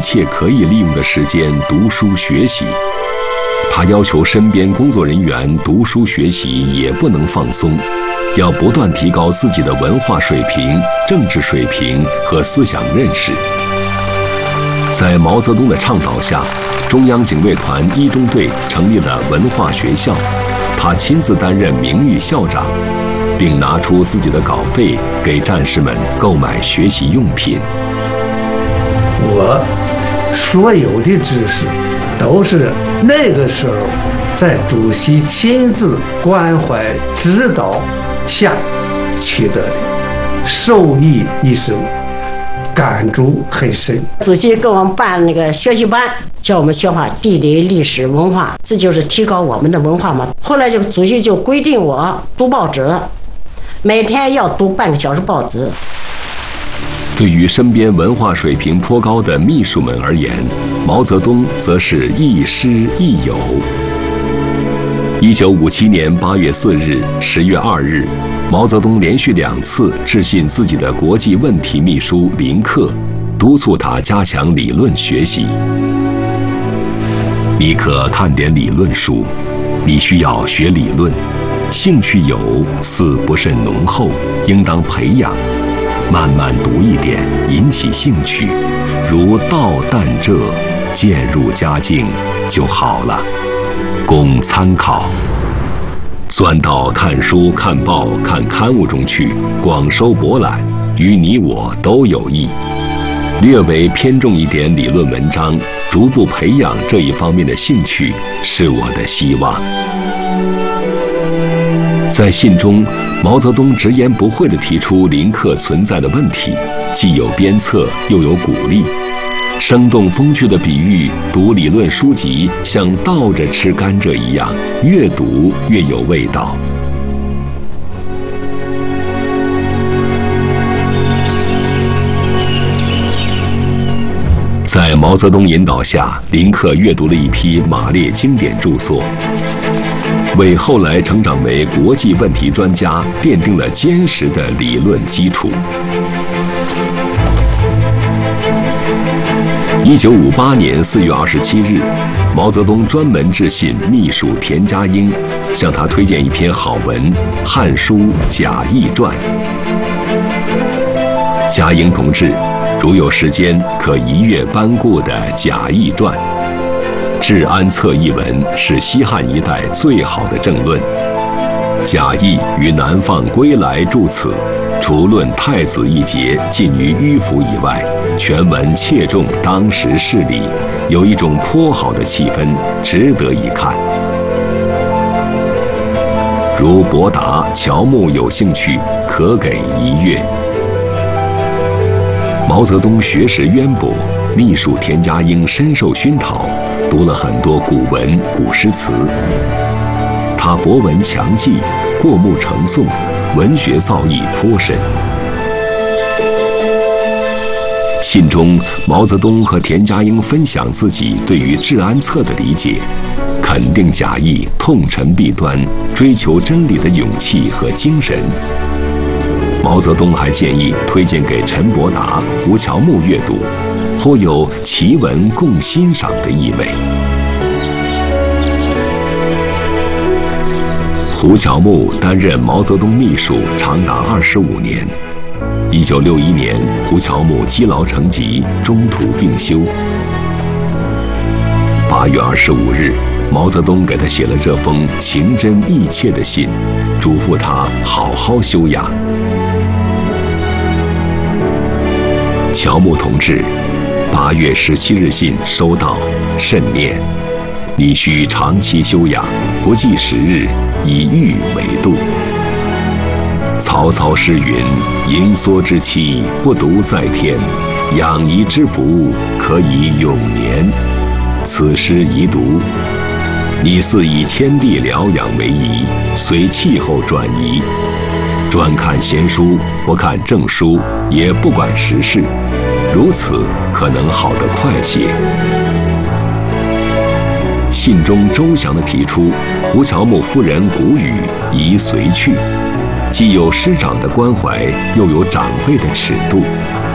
切可以利用的时间读书学习。他要求身边工作人员读书学习也不能放松，要不断提高自己的文化水平、政治水平和思想认识。在毛泽东的倡导下，中央警卫团一中队成立了文化学校，他亲自担任名誉校长，并拿出自己的稿费给战士们购买学习用品。 我所有的知识都是那个时候在主席亲自关怀指导下取得的，受益一生，感触很深。 主席给我们办那个学习班，教我们学画地理、历史、文化，这就是提高我们的文化嘛。后来主席就规定我读报纸，每天要读半个小时报纸。 对于身边文化水平颇高的秘书们而言，毛泽东则是亦师亦友。1957年8月4日、10月2日，毛泽东连续2次致信自己的国际问题秘书林克，督促他加强理论学习。你可看点理论书，你需要学理论，兴趣有，似不甚浓厚，应当培养。慢慢读一点，引起兴趣，如道旦浙，渐入佳境就好了，供参考。钻到看书、看报、看刊物中去，广收博览，与你我都有益。略微偏重一点理论文章，逐步培养这一方面的兴趣，是我的希望。在信中，毛泽东直言不讳地提出林克存在的问题，既有鞭策，又有鼓励，生动风趣地比喻读理论书籍像倒着吃甘蔗一样，越读越有味道。在毛泽东引导下，林克阅读了一批马列经典著作，为后来成长为国际问题专家奠定了坚实的理论基础。1958年4月27日，毛泽东专门致信秘书田家英，向他推荐一篇好文《汉书·贾谊传》。家英同志，如有时间，可一阅班固的《贾谊传》。《治安策》一文是西汉一代最好的政论。贾谊于南放归来著此，除论太子一节近于迂腐以外，全文切中当时事理，有一种颇好的气氛，值得一看。如博达、乔木有兴趣，可给一阅。毛泽东学识渊博，秘书田家英深受熏陶，读了很多古文、古诗词。他博闻强记，过目成诵，文学造诣颇深。信中，毛泽东和田家英分享自己对于《治安策》的理解，肯定贾谊痛陈弊端、追求真理的勇气和精神。毛泽东还建议推荐给陈伯达、胡乔木阅读，颇有奇文共欣赏的意味。胡乔木担任毛泽东秘书长达25年。1961年，胡乔木积劳成疾，中途病休。8月25日，毛泽东给他写了这封情真意切的信，嘱咐他好好休养。乔木同志，8月17日信收到，慎念。你需长期休养，不计时日，以欲为度。曹操诗云：“盈缩之期，不独在天；养怡之福，可以永年。”此诗宜读。你似以天地疗养为宜，随气候转移，专看闲书，不看正书，也不管时事，如此可能好得快些。信中周详地提出，胡乔木夫人谷雨宜随去，既有师长的关怀，又有长辈的尺度，